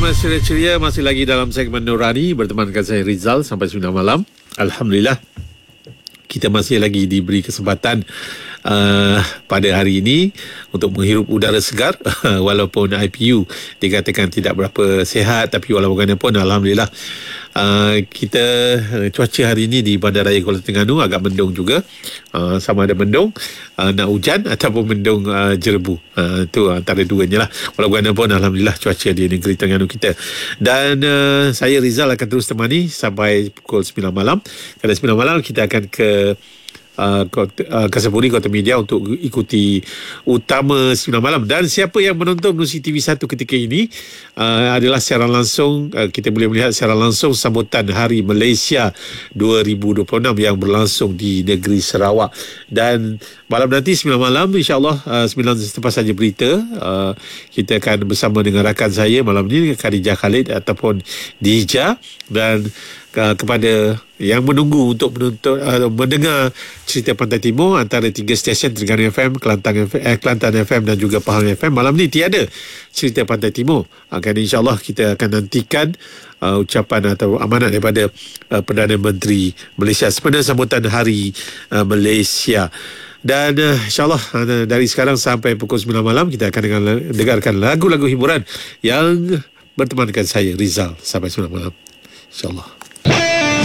masih ceria, masih lagi dalam segmen Nurani bertemankan saya Rizal sampai 9 malam. Alhamdulillah kita masih lagi diberi kesempatan pada hari ini untuk menghirup udara segar walaupun IPU dikatakan tidak berapa sihat, tapi walau bagaimanapun Alhamdulillah kita cuaca hari ini di Bandaraya Kuala Terengganu agak mendung juga, sama ada mendung nak hujan ataupun mendung jerebu, itu antara duanya lah. Walau bagaimanapun Alhamdulillah cuaca di negeri Terengganu kita. Dan saya Rizal akan terus temani sampai pukul 9 malam. Pada 9 malam kita akan ke Kasaburi Kota Media untuk ikuti utama 9 malam. Dan siapa yang menonton Menerusi TV1 ketika ini adalah secara langsung, kita boleh melihat secara langsung sambutan Hari Malaysia 2026 yang berlangsung di negeri Sarawak. Dan malam nanti 9 malam insyaAllah 9 selepas saja berita, kita akan bersama dengan rakan saya malam ini, Khadijah Khalid ataupun Dija. Dan kepada yang menunggu untuk mendengar cerita Pantai Timur antara 3 stesen Terengganu FM, Kelantan FM dan juga Pahang FM, malam ni tiada cerita Pantai Timur. InsyaAllah kita akan nantikan ucapan atau amanat daripada Perdana Menteri Malaysia sepenuhnya sambutan Hari Malaysia. Dan insyaAllah dari sekarang sampai pukul 9 malam kita akan dengarkan lagu-lagu hiburan yang bertemankan saya Rizal sampai 9 malam, insyaAllah.